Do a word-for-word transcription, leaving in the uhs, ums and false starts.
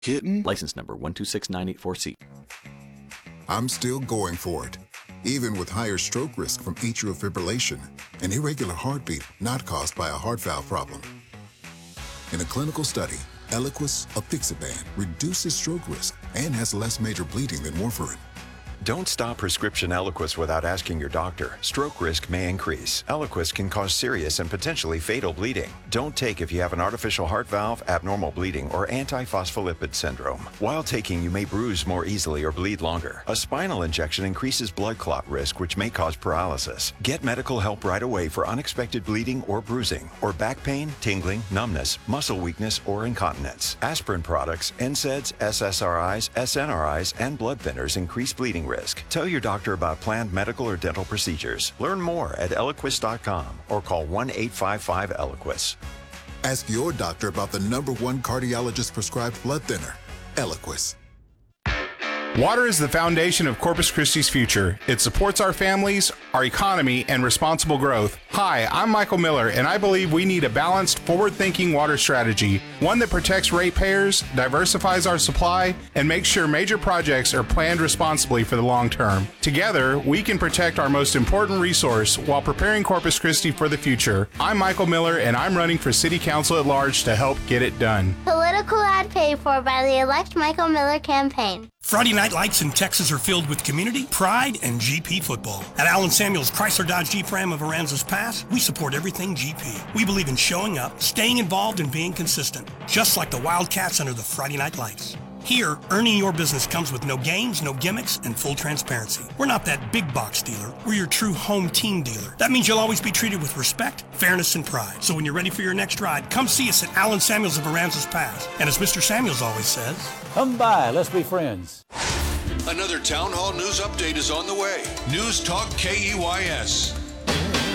Kitten? License number one two six nine eight four C. I'm still going for it, even with higher stroke risk from atrial fibrillation, an irregular heartbeat not caused by a heart valve problem. In a clinical study, Eliquis apixaban reduces stroke risk and has less major bleeding than warfarin. Don't stop prescription Eliquis without asking your doctor. Stroke risk may increase. Eliquis can cause serious and potentially fatal bleeding. Don't take if you have an artificial heart valve, abnormal bleeding, or antiphospholipid syndrome. While taking, you may bruise more easily or bleed longer. A spinal injection increases blood clot risk, which may cause paralysis. Get medical help right away for unexpected bleeding or bruising, or back pain, tingling, numbness, muscle weakness, or incontinence. Aspirin products, N SAIDs, S S R Is, S N R Is, and blood thinners increase bleeding risk. Tell your doctor about planned medical or dental procedures. Learn more at Eliquis dot com or call one eight five five Eliquis. Ask your doctor about the number one cardiologist prescribed blood thinner, Eliquis. Water is the foundation of Corpus Christi's future. It supports our families, our economy, and responsible growth. Hi, I'm Michael Miller, and I believe we need a balanced, forward-thinking water strategy, one that protects ratepayers, diversifies our supply, and makes sure major projects are planned responsibly for the long term. Together, we can protect our most important resource while preparing Corpus Christi for the future. I'm Michael Miller, and I'm running for City Council at large to help get it done. Political ad paid for by the Elect Michael Miller campaign. Friday night lights in Texas are filled with community, pride, and G P football. At Allen Samuels Chrysler Dodge Jeep Ram of Aransas Pass, we support everything G P. We believe in showing up, staying involved, and being consistent, just like the Wildcats under the Friday night lights. Here, earning your business comes with no games, no gimmicks, and full transparency. We're not that big box dealer. We're your true home team dealer. That means you'll always be treated with respect, fairness, and pride. So when you're ready for your next ride, come see us at Allen Samuels of Aransas Pass. And as Mister Samuels always says, come by, let's be friends. Another Town Hall News Update is on the way. News Talk K E Y S.